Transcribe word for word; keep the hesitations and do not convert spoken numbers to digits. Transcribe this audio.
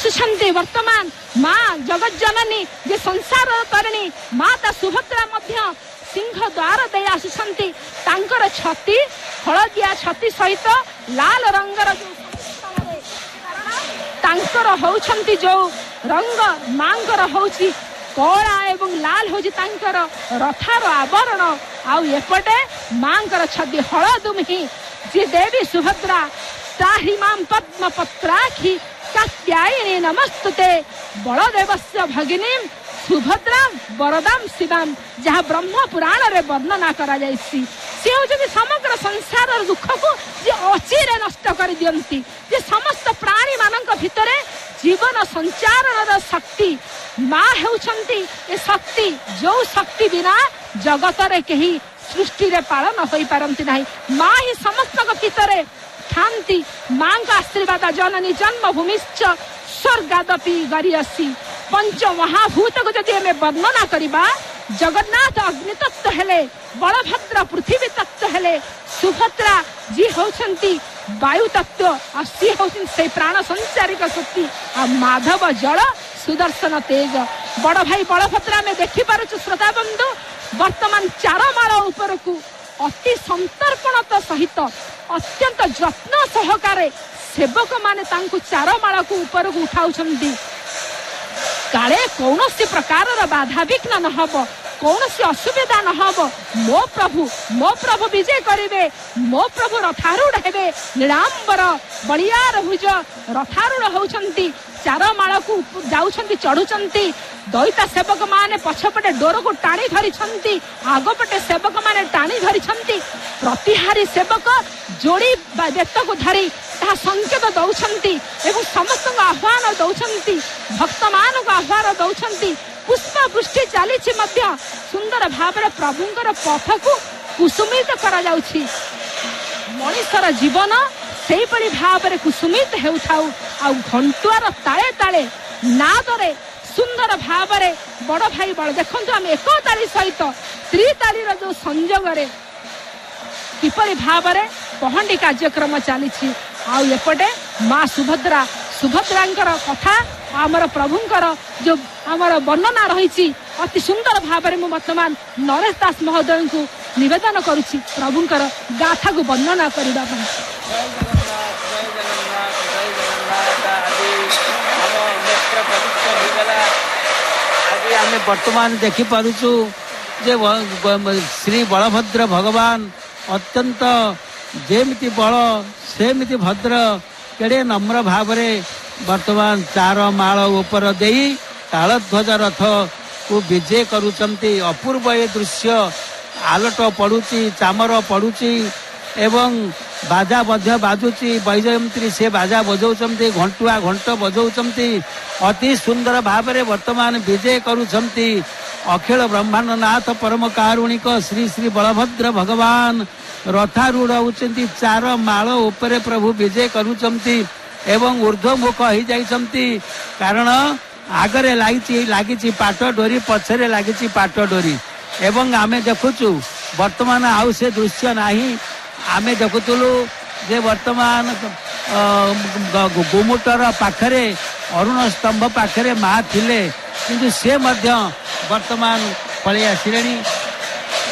आसुछन्ति वर्तमान माँ जगत जननी जे संसार करणी माता सुभद्रा मध्य सिंह द्वार दे आसुछन्ति तांकर छाती हलदिया छाती सहित लाल रंगर जो तांकर होउछन्ति जो रंग मांगर होउछि कला एवं लाल होउछि तांकर रथार आवरण आउ एपटे मांकर छदी हलदुमहि जे देवी सुभद्रा ताहिमां पद्म पत्राखी कात्यायनी नमस्तुते बलदेवस्य भगिनी सुभद्रा वरदाम शिवाम जहाँ ब्रह्म पुराण रे वर्णना करा जायछि से होउछि समग्र संसार दुख को जे अचिरे नष्ट कर दियंती जे समस्त प्राणी मानक भितरे जीवन संचारण शक्ति माँ हेउछन्ति ए शक्ति जो शक्ति बिना जगत रे केही सृष्टि रे पालन होई पारंती नाही माँ ही समस्त भितरे शांति माँ का आशीर्वाद जननी जन्मभूमिश्च स्वर्गादपि गरियसी पंच महाभूत को जदि हमें वर्णना करिबा जगन्नाथ अग्नितत्व हेले बलभद्र पृथ्वी तत्व हेले सुभद्रा जी होउछन्ति वायु तत्व आ सी होउछन से प्राण संचारिक शक्ति आ माधव जल सुदर्शन तेज बड़ भाई बलभद्रा में देखि पारुछु श्रोता बंधु वर्तमान चार माळ ऊपर को अति संतर्पणता सहित अत्यंत जत्न सहकारे सेवक माने तांकु चार माळ को ऊपर को उठाउछन्ति काले कौनसी प्रकार बाधा विघ्न न हब कौनसी असुविधा न हब मो प्रभु मो प्रभु विजय करिवे मो प्रभु रथारूढ़ हेबे नीलांबर बलियार भुज रथारूढ़ होउछन्ति चार माळ को जाउछन्ति चढ़ुछन्ति दैता सेवक माने पछपटे डोर को टाणी धरी छन्ति आगपटे सेवक माने टाणी धरी छन्ति प्रतिहारी सेवक जोड़ी बेत को धरी ता संकेत दौछन्ति एवं समस्त आह्वान दौछन्ति भक्त मान को आह्वान दौछन्ति पुष्प वृष्टि चलीछि मध्य सुंदर भाव प्रभुंकर पथ को कुसुमित करा जाउछि मनुष्यर जीवन सेही परि भाव रे कुसुमित हेउथाउ आ घंटुआर ताले ताले नादरे सुंदर भाव रे बड़ भाई बड़ देखंतु हम एक ताली सहित त्रिताली रो जो संयोग रे किपरि भाव रे पहंडी कार्यक्रम चलीछि आ एपटे माँ सुभद्रा सुभद्रांकर कथा आमर प्रभुंकर जो आमर वर्णना रही अति सुंदर भाव में वर्तमान नरेश दास महोदय को निवेदन करुछि प्रभुंकर गाथा को वर्णना करबा आम वर्तमान देखी पारुछु जे श्री बलभद्र भगवान अत्यंत जेमिति बल सेमिति भद्र केड़े नम्र भाव वर्तमान चार माळ ऊपर देई तालध्वज रथ को विजय करुचंती अपूर्व ये दृश्य आलट पड़ुची चामर पड़ुची एवं बाजा मध्य बाजुची वैजयंत्री से बाजा बजाउचंती घंटुआ घंट बजाउचंती अति सुंदर भाव में वर्तमान विजय करुचंती अखिल ब्रह्मांड नाथ परम कारुणिक श्री श्री बलभद्र भगवान रथारूढ़ होउचंती चार माळ ऊपर प्रभु विजय करुचंती एवं ऊर्ध्वमुख हो जाइछंती कारण आगरे लागिची लागिची पाट डोरी पछरे लागिची पाट डोरी एवं आमे देखुचु वर्तमान आउ से दृश्य नाही आमे देखुतुलु जे वर्तमान गुमुटर पाखरे अरुण स्तंभ पाखरे माँ थिले किंतु से मध्य वर्तमान पळे आसिलेनी